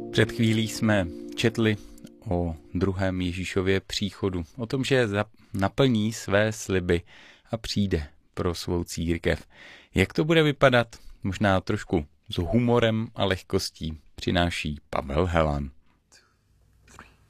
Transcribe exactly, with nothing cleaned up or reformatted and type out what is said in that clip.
Před chvílí jsme četli o druhém Ježíšově příchodu, o tom, že naplní své sliby a přijde pro svou církev. Jak to bude vypadat? Možná trošku s humorem a lehkostí přináší Pavel Helan.